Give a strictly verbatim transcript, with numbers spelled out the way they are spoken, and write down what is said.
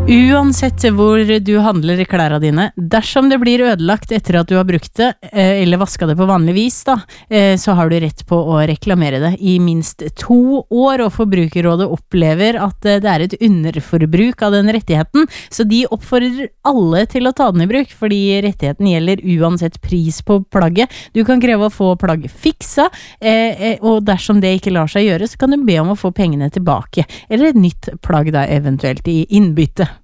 Uansett hvor du handler i klærne dine, dersom det blir ødelagt etter at du har brukt det, eller vasket det på vanlig vis, da, så har du rett på å reklamere det i minst to år, og Forbrukerrådet opplever at det er et underforbruk av den rettigheten, så de oppfordrer alle til å ta den i bruk, fordi rettigheten gjelder uansett pris på plagget. Du kan kreve å få plagget fiksa, og dersom det ikke lar seg gjøre, så kan du be om å få pengene tilbake, eller et nytt plagg da eventuelt i innbytte.